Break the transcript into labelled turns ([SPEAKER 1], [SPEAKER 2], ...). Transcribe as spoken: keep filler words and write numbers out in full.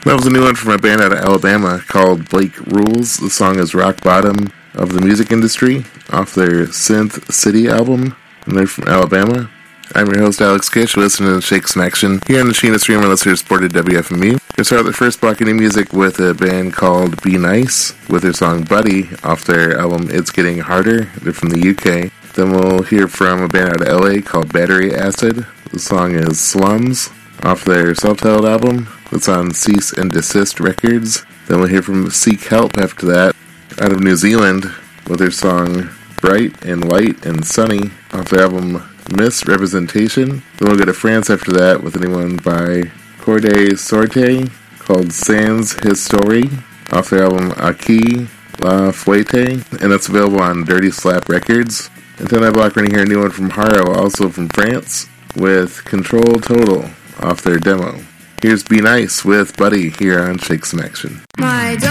[SPEAKER 1] That was a new one from a band out of Alabama called Blake Rules. The song is Rock Bottom of the Music Industry off their Synth City album, and they're from Alabama. I'm your host, Alex Kitch. You're listening to Shakes in Action here on the Sheena Streamer listeners supported W F M U. We'll start the first block of new music with a band called Be Nice with their song Buddy off their album It's Getting Harder. They're from the U K. Then we'll hear from a band out of L A called Battery Acid. The song is Slums off their self-titled album. It's on Cease and Desist Records. Then we'll hear from Seek Help after that out of New Zealand with their song Bright and Light and Sunny off their album Misrepresentation. Then we'll go to France after that with a new one by Corday Sorte called Sans History off their album Aquí La Fuente, and that's available on Dirty Slap Records. And then that block we're going to hear a new one from Haro, also from France, with Control Total off their demo. Here's Be Nice with Buddy here on Shakes in Action.
[SPEAKER 2] My